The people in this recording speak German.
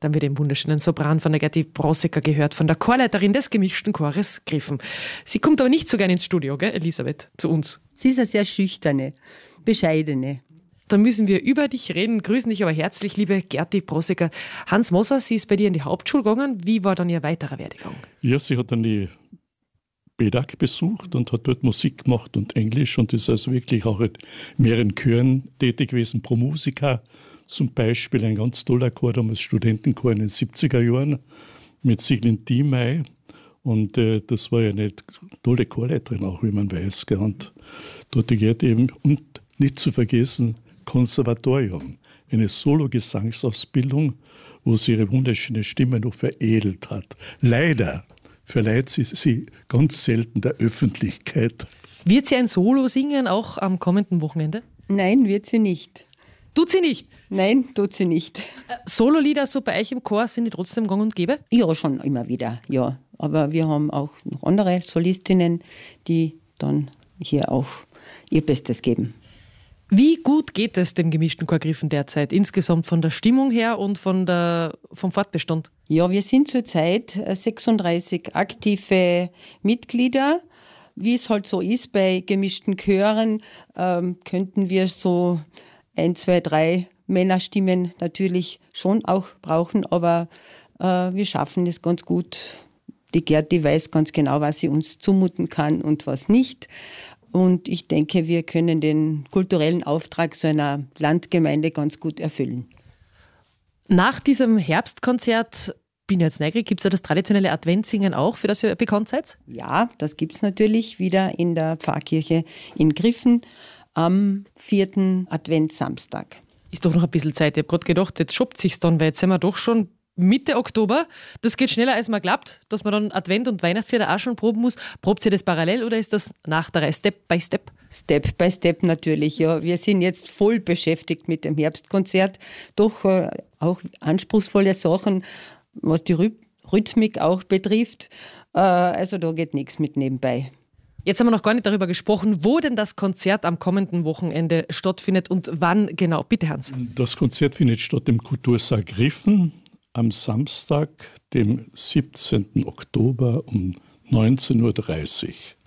Dann wird den wunderschönen Sopran von der Gerti Brosecker gehört, von der Chorleiterin des gemischten Chores Griffen. Sie kommt aber nicht so gern ins Studio, gell, Elisabeth, zu uns. Sie ist eine sehr schüchterne, bescheidene. Da müssen wir über dich reden, grüßen dich aber herzlich, liebe Gerti Brosecker. Hans Moser, sie ist bei dir in die Hauptschule gegangen. Wie war dann ihr weiterer Werdegang? Ja, sie hat dann die BEDAG besucht und hat dort Musik gemacht und Englisch und ist also wirklich auch in mehreren Chören tätig gewesen. Pro Musica zum Beispiel, ein ganz toller Chor, damals Studentenchor in den 70er Jahren mit Siglin Diemey. Und das war ja eine tolle Chorleiterin auch, wie man weiß. Und dort geht eben, und nicht zu vergessen, Konservatorium, eine Solo-Gesangsausbildung, wo sie ihre wunderschöne Stimme noch veredelt hat. Leider verleiht sie ganz selten der Öffentlichkeit. Wird sie ein Solo singen, auch am kommenden Wochenende? Nein, wird sie nicht. Tut sie nicht? Nein, tut sie nicht. Sololieder so bei euch im Chor, sind die trotzdem gang und gäbe? Ja, schon immer wieder, ja. Aber wir haben auch noch andere Solistinnen, die dann hier auch ihr Bestes geben. Wie gut geht es dem gemischten Chor Griffen derzeit? Insgesamt von der Stimmung her und vom Fortbestand? Ja, wir sind zurzeit 36 aktive Mitglieder. Wie es halt so ist bei gemischten Chören, könnten wir so 1, 2, 3 Männerstimmen natürlich schon auch brauchen, aber wir schaffen es ganz gut. Die Gerti weiß ganz genau, was sie uns zumuten kann und was nicht. Und ich denke, wir können den kulturellen Auftrag so einer Landgemeinde ganz gut erfüllen. Nach diesem Herbstkonzert, bin ich jetzt neugierig, gibt es ja das traditionelle Adventssingen auch, für das ihr bekannt seid? Ja, das gibt es natürlich wieder in der Pfarrkirche in Griffen am 4. Adventssamstag. Ist doch noch ein bisschen Zeit. Ich habe gerade gedacht, jetzt schoppt sich's dann, weil jetzt sind wir doch schon Mitte Oktober. Das geht schneller, als man glaubt, dass man dann Advent- und Weihnachtslieder auch schon proben muss. Probt ihr das parallel oder ist das nach der Reihe, Step by Step? Step by Step natürlich, ja. Wir sind jetzt voll beschäftigt mit dem Herbstkonzert. Doch auch anspruchsvolle Sachen, was die Rhythmik auch betrifft. Also da geht nichts mit nebenbei. Jetzt haben wir noch gar nicht darüber gesprochen, wo denn das Konzert am kommenden Wochenende stattfindet und wann genau. Bitte, Hans. Das Konzert findet statt im Kultursaal Griffen am Samstag, dem 17. Oktober um 19.30 Uhr.